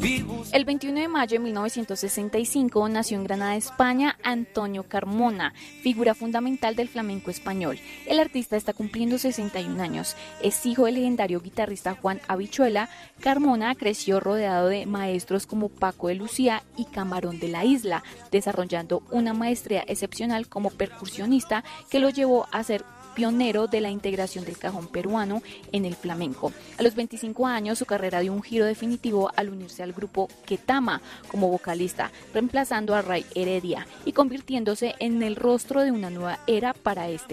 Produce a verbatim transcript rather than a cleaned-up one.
El veintiuno de mayo de mil novecientos sesenta y cinco nació en Granada, España, Antonio Carmona, figura fundamental del flamenco español. El artista está cumpliendo sesenta y un años. Es hijo del legendario guitarrista Juan Habichuela. Carmona creció rodeado de maestros como Paco de Lucía y Camarón de la Isla, desarrollando una maestría excepcional como percusionista que lo llevó a ser pionero de la integración del cajón peruano en el flamenco. A los veinticinco años, su carrera dio un giro definitivo al unirse al grupo Ketama como vocalista, reemplazando a Ray Heredia y convirtiéndose en el rostro de una nueva era para este